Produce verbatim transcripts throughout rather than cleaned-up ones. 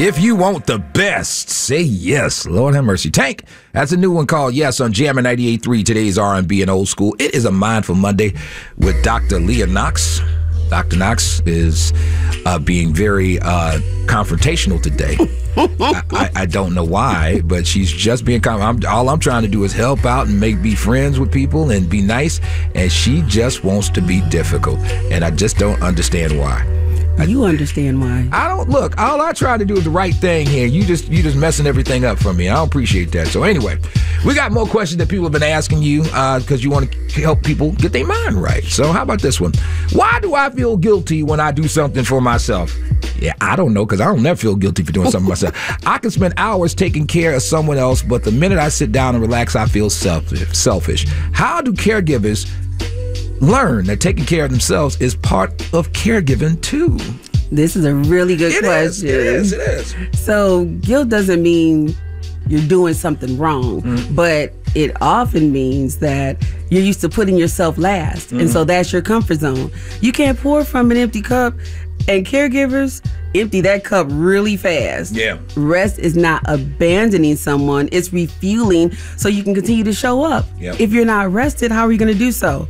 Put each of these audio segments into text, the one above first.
If you want the best, say yes. Lord have mercy. Tank, that's a new one called Yes on Jammin' ninety-eight point three. Today's R and B and old school. It is a Mindful Monday with Doctor Leah Knox. Doctor Knox is uh, being very uh, confrontational today. I, I, I don't know why, but she's just being com- I'm, all I'm trying to do is help out and make be friends with people and be nice, and she just wants to be difficult, and I just don't understand why. You understand why. I don't look. All I try to do is the right thing here. You just you just messing everything up for me. I don't appreciate that. So anyway, we got more questions that people have been asking you because uh, you want to help people get their mind right. So how about this one? Why do I feel guilty when I do something for myself? Yeah, I don't know because I don't never feel guilty for doing something myself. I can spend hours taking care of someone else, but the minute I sit down and relax, I feel selfish. Selfish. How do caregivers learn that taking care of themselves is part of caregiving too? This is a really good it question. Is, it is, it is. So guilt doesn't mean you're doing something wrong, mm-hmm. but it often means that you're used to putting yourself last. Mm-hmm. And so that's your comfort zone. You can't pour from an empty cup, and caregivers empty that cup really fast. Yeah. Rest is not abandoning someone, it's refueling so you can continue to show up. Yep. If you're not rested, how are you going to do so?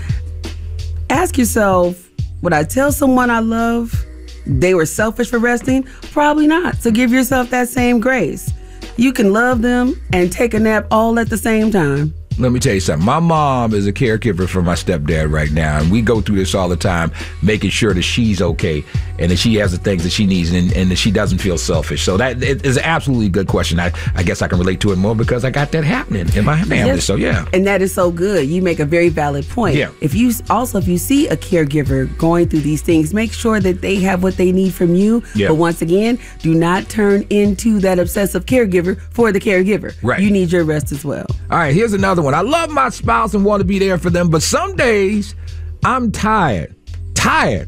Ask yourself, would I tell someone I love they were selfish for resting? Probably not. So give yourself that same grace. You can love them and take a nap all at the same time. Let me tell you something. My mom is a caregiver for my stepdad right now, and we go through this all the time, making sure that she's okay and that she has the things that she needs and, and that she doesn't feel selfish. So that it is an absolutely good question. I, I guess I can relate to it more because I got that happening in my family. Yes. So yeah. And that is so good. You make a very valid point. Yeah. If you also, if you see a caregiver going through these things, make sure that they have what they need from you. Yeah. But once again, do not turn into that obsessive caregiver for the caregiver. Right. You need your rest as well. All right, here's another one. I love my spouse and want to be there for them, but some days I'm tired. Tired.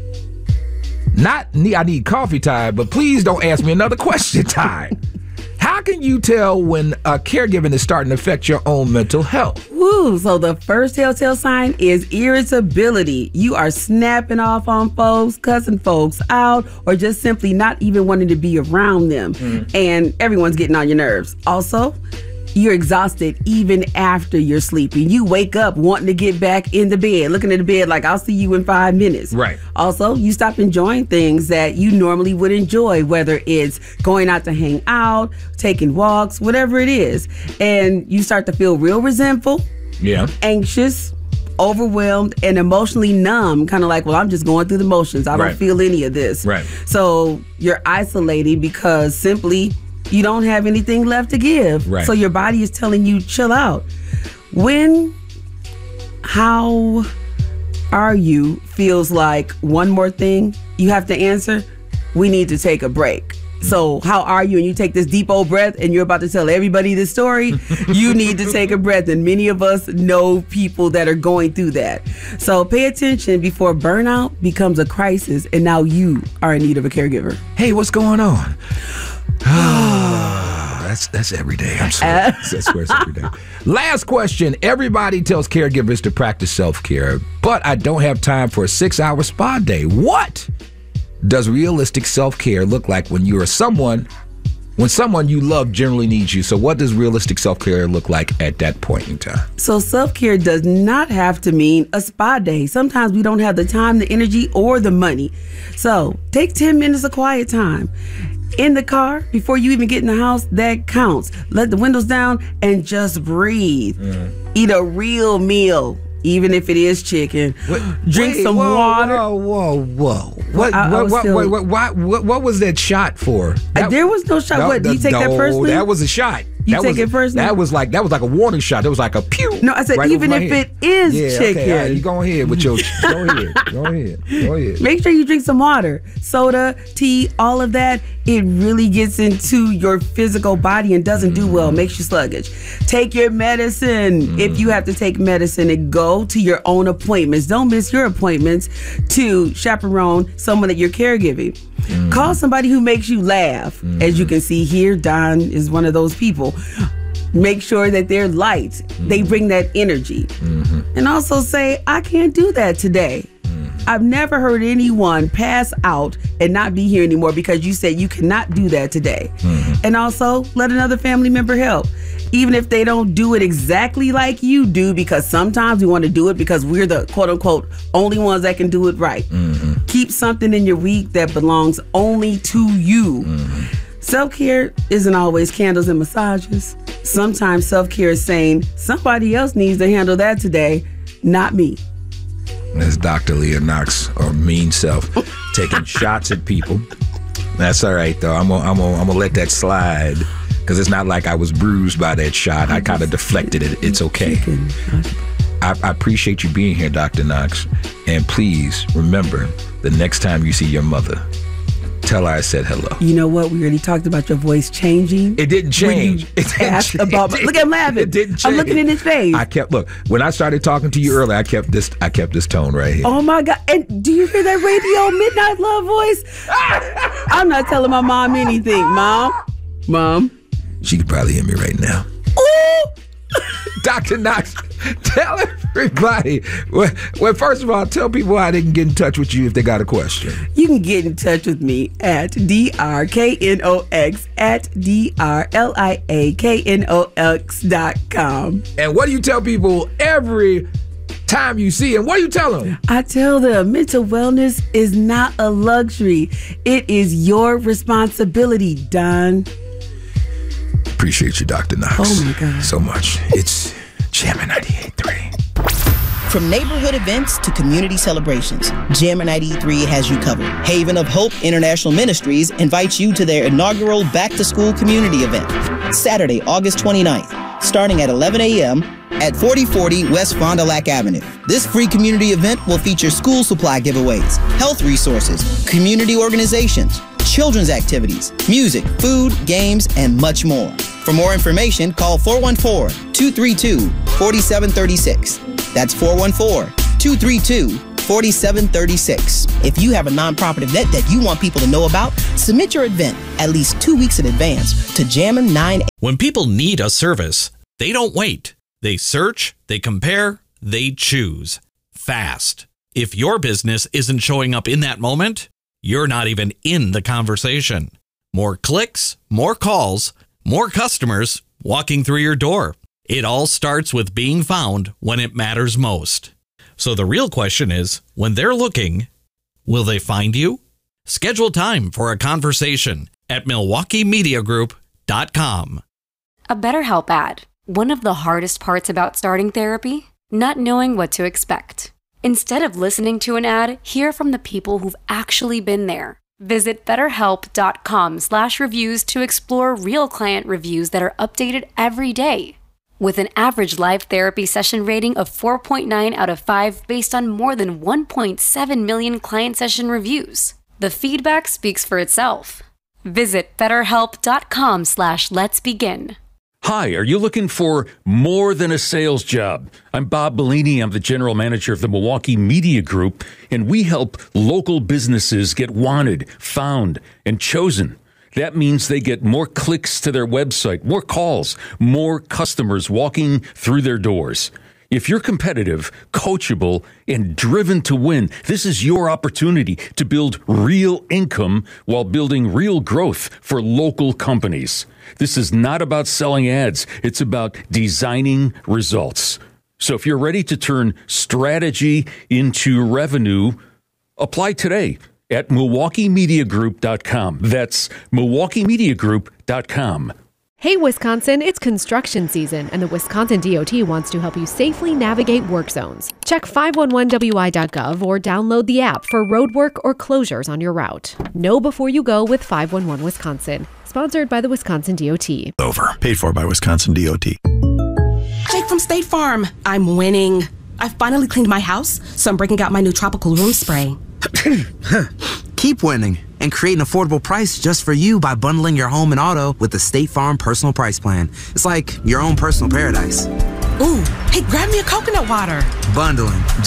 Not I need coffee tired, but please don't ask me another question tired. How can you tell when a caregiving is starting to affect your own mental health? Woo, so the first telltale sign is irritability. You are snapping off on folks, cussing folks out, or just simply not even wanting to be around them. Mm. And everyone's getting on your nerves. Also, you're exhausted even after you're sleeping. You wake up wanting to get back in the bed, looking at the bed like, I'll see you in five minutes. Right. Also, you stop enjoying things that you normally would enjoy, whether it's going out to hang out, taking walks, whatever it is. And you start to feel real resentful, yeah, anxious, overwhelmed, and emotionally numb, kind of like, well, I'm just going through the motions. I don't right. feel any of this. Right. So you're isolated because simply you don't have anything left to give. Right. So your body is telling you, chill out. When, how are you feels like one more thing you have to answer, we need to take a break. So how are you? And you take this deep old breath and you're about to tell everybody this story. You need to take a breath. And many of us know people that are going through that. So pay attention before burnout becomes a crisis and now you are in need of a caregiver. Hey, what's going on? that's that's every day. I'm sorry. I swear it's every day. Last question. Everybody tells caregivers to practice self-care, but I don't have time for a six-hour spa day. What does realistic self-care look like when you are someone, when someone you love generally needs you? So what does realistic self-care look like at that point in time? So self-care does not have to mean a spa day. Sometimes we don't have the time, the energy, or the money. So take ten minutes of quiet time. In the car, before you even get in the house, that counts. Let the windows down and just breathe. Mm. Eat a real meal, even if it is chicken. Wait, Drink wait, some whoa, water. Whoa, whoa, whoa. What, I, I what, what, still, what, what, what, what, what was that shot for? That, there was no shot. No, what, do you take no, that personally? That was a shot. You that take was, it personally? That was like that was like a warning shot. That was like a pew. No, I said right even if head. it is yeah, chicken. Okay, right, you go ahead with your go ahead. Go ahead. Go ahead. Make sure you drink some water. Soda, tea, all of that. It really gets into your physical body and doesn't do well. Makes you sluggish. Take your medicine. Mm. If you have to take medicine, and go to your own appointments. Don't miss your appointments to chaperone someone that you're caregiving. Mm. Call somebody who makes you laugh. Mm. As you can see here, Don is one of those people. Make sure that they're light. Mm. They bring that energy. Mm-hmm. And also say, I can't do that today. Mm. I've never heard anyone pass out and not be here anymore because you said you cannot do that today. Mm-hmm. And also, let another family member help. Even if they don't do it exactly like you do, because sometimes we want to do it because we're the quote-unquote only ones that can do it right. Mm-hmm. Keep something in your week that belongs only to you. Mm-hmm. Self-care isn't always candles and massages. Sometimes self-care is saying, somebody else needs to handle that today, not me. That's Doctor Leah Knox, or Mean Self, taking shots at people. That's all right, though. I'm gonna I'm gonna, I'm gonna let that slide, because it's not like I was bruised by that shot. I kind of deflected it. It's okay. I, I appreciate you being here, Doctor Knox. And please remember, the next time you see your mother, tell her I said hello. You know what? We already talked about your voice changing. It didn't change. It didn't asked change. About, look at him laughing. It didn't change. I'm looking in his face. I kept look when I started talking to you earlier. I kept this. I kept this tone right here. Oh my God! And do you hear that radio midnight love voice? I'm not telling my mom anything. Mom, mom. She could probably hear me right now. Ooh. Doctor Knox, tell everybody. Well, well, first of all, tell people how they can get in touch with you if they got a question. You can get in touch with me at D R K N O X at D R L I A K N O X dot com. And what do you tell people every time you see them? What do you tell them? I tell them mental wellness is not a luxury. It is your responsibility, Don. Appreciate you, Doctor Knox. Oh my God. So much. It's Jammin' ninety-eight point three. From neighborhood events to community celebrations, Jammin' ninety-eight point three has you covered. Haven of Hope International Ministries invites you to their inaugural back-to-school community event, Saturday, August twenty-ninth, starting at eleven a.m. at forty forty West Fond du Lac Avenue. This free community event will feature school supply giveaways, health resources, community organizations, children's activities, music, food, games, and much more. For more information, call four one four, two three two, four seven three six. That's four one four, two three two, four seven three six. If you have a nonprofit event that you want people to know about, submit your event at least two weeks in advance to Jammin' nine. When people need a service, they don't wait. They search, they compare, they choose. Fast. If your business isn't showing up in that moment, you're not even in the conversation. More clicks, more calls, more customers walking through your door. It all starts with being found when it matters most. So the real question is, when they're looking, will they find you? Schedule time for a conversation at Milwaukee Media Group dot com. A BetterHelp ad. One of the hardest parts about starting therapy? Not knowing what to expect. Instead of listening to an ad, hear from the people who've actually been there. Visit betterhelp.com slash reviews to explore real client reviews that are updated every day. With an average live therapy session rating of four point nine out of five based on more than one point seven million client session reviews. The feedback speaks for itself. Visit betterhelp.com slash let's begin. Hi, are you looking for more than a sales job? I'm Bob Bellini. I'm the general manager of the Milwaukee Media Group, and we help local businesses get wanted, found, and chosen. That means they get more clicks to their website, more calls, more customers walking through their doors. If you're competitive, coachable, and driven to win, this is your opportunity to build real income while building real growth for local companies. This is not about selling ads. It's about designing results. So if you're ready to turn strategy into revenue, apply today at Milwaukee Media Group dot com. That's Milwaukee Media Group dot com. Hey, Wisconsin, it's construction season, and the Wisconsin D O T wants to help you safely navigate work zones. Check five one one W I dot gov or download the app for road work or closures on your route. Know before you go with five one one Wisconsin. Sponsored by the Wisconsin D O T. Over. Paid for by Wisconsin D O T. Jake from State Farm. I'm winning. I finally cleaned my house, so I'm breaking out my new tropical room spray. Keep winning and create an affordable price just for you by bundling your home and auto with the State Farm Personal Price Plan. It's like your own personal paradise. Ooh, hey, grab me a coconut water. Bundling